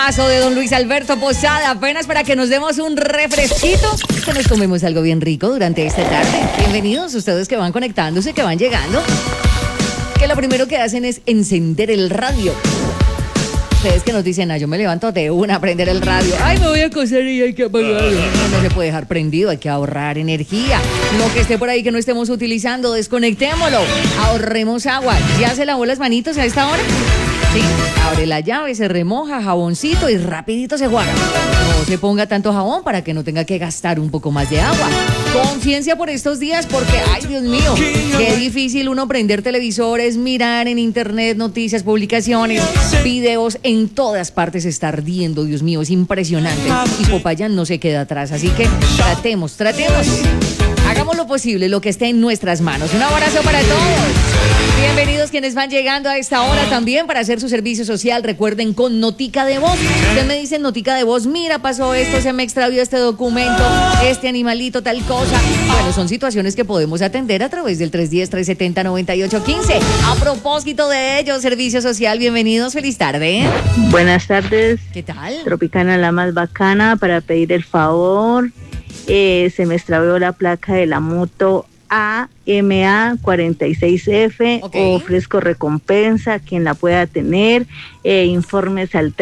Paso de don Luis Alberto Posada, apenas para que nos demos un refresquito, que nos tomemos algo bien rico durante esta tarde. Bienvenidos ustedes que van conectándose, que van llegando, que lo primero que hacen es encender el radio. Ustedes que nos dicen, yo me levanto de una a prender el radio. Ay, me voy a coser y hay que apagarlo. No se puede dejar prendido, hay que ahorrar energía. No que esté por ahí que no estemos utilizando, desconectémoslo. Ahorremos agua. ¿Ya se lavó las manitos a esta hora? Sí, abre la llave, se remoja, jaboncito y rapidito se guarda. No se ponga tanto jabón para que no tenga que gastar un poco más de agua. Conciencia por estos días porque, ay Dios mío, qué difícil uno prender televisores, mirar en internet noticias, publicaciones, videos, en todas partes está ardiendo, Dios mío, es impresionante. Y Popayán no se queda atrás, así que tratemos. Hagamos lo posible, lo que esté en nuestras manos. Un abrazo para todos. Bienvenidos quienes van llegando a esta hora también para hacer su servicio social. Recuerden, con notica de voz. Usted me dice notica de voz, mira, pasó esto, se me extravió este documento, este animalito, tal cosa. Bueno, son situaciones que podemos atender a través del 310-370-9815. A propósito de ello, servicio social, bienvenidos, feliz tarde. Buenas tardes. ¿Qué tal? Tropicana la más bacana, para pedir el favor. Se me extravió la placa de la moto AMA 46F. Okay. Ofrezco recompensa a quien la pueda tener. Informes al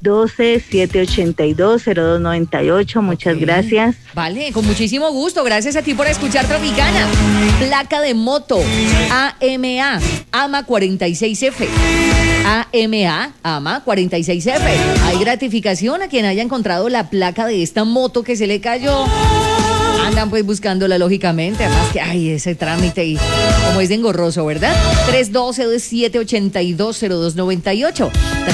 312-782-0298. Muchas gracias. Vale, con muchísimo gusto. Gracias a ti por escuchar Tropicana. Placa de moto AMA 46F. AMA 46F. Hay gratificación a quien haya encontrado la placa de esta moto que se le cayó. Andan pues buscándola lógicamente, además que hay ese trámite y como es de engorroso, ¿verdad? 312-782-0298.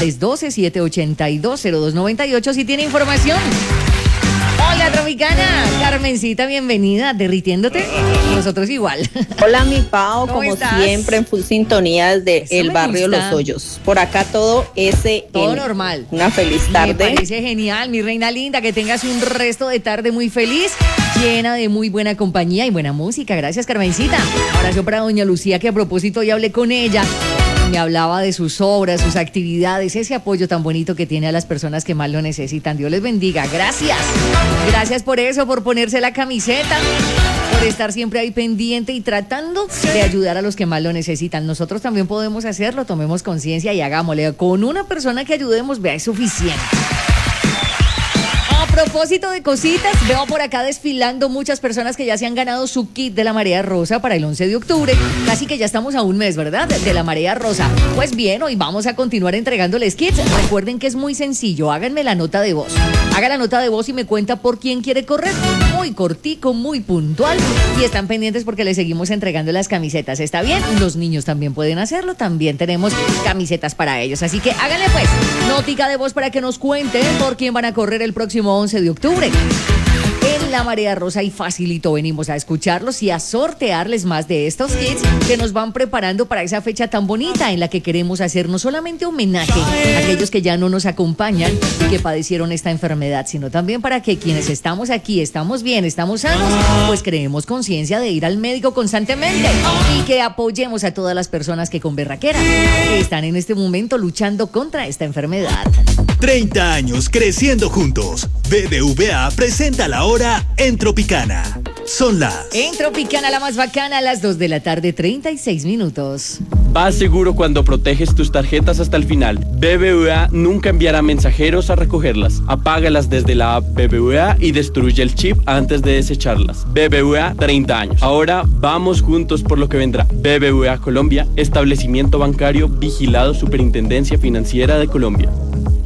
312-782-0298 si tiene información. Hola, Tropicana. Carmencita, bienvenida. ¿Derritiéndote? Nosotros igual. Hola, mi Pao, como estás? siempre, en full sintonía desde el barrio Los Hoyos. Por acá todo todo normal. Una feliz tarde. Me parece genial, mi reina linda, que tengas un resto de tarde muy feliz, llena de muy buena compañía y buena música. Gracias, Carmencita. Abrazo para doña Lucía, que a propósito ya hablé con ella. Me hablaba de sus obras, sus actividades, ese apoyo tan bonito que tiene a las personas que más lo necesitan. Dios les bendiga. Gracias. Gracias por eso, por ponerse la camiseta, por estar siempre ahí pendiente y tratando de ayudar a los que más lo necesitan. Nosotros también podemos hacerlo, tomemos conciencia y hagámosle. Con una persona que ayudemos, vea, es suficiente. A propósito de cositas, veo por acá desfilando muchas personas que ya se han ganado su kit de la Marea Rosa para el 11 de octubre. Casi que ya estamos a un mes, ¿verdad? De la Marea Rosa. Pues bien, hoy vamos a continuar entregándoles kits. Recuerden que es muy sencillo. Háganme la nota de voz. Haga la nota de voz y me cuenta por quién quiere correr. Muy cortico, muy puntual. Y están pendientes porque les seguimos entregando las camisetas. ¿Está bien? Los niños también pueden hacerlo. También tenemos camisetas para ellos. Así que háganle pues notica de voz para que nos cuenten por quién van a correr el próximo 11 de octubre. En la Marea Rosa y facilito venimos a escucharlos y a sortearles más de estos kits que nos van preparando para esa fecha tan bonita en la que queremos hacer no solamente homenaje a aquellos que ya no nos acompañan y que padecieron esta enfermedad, sino también para que quienes estamos aquí, estamos bien, estamos sanos, pues creemos conciencia de ir al médico constantemente y que apoyemos a todas las personas que con berraquera están en este momento luchando contra esta enfermedad. 30 años creciendo juntos. BBVA presenta la hora en Tropicana. Son las... En Tropicana la más bacana, a las 2 de la tarde, 36 minutos. Vas seguro cuando proteges tus tarjetas hasta el final. BBVA nunca enviará mensajeros a recogerlas. Apágalas desde la app BBVA y destruye el chip antes de desecharlas. BBVA, 30 años. Ahora vamos juntos por lo que vendrá. BBVA Colombia, establecimiento bancario vigilado Superintendencia Financiera de Colombia.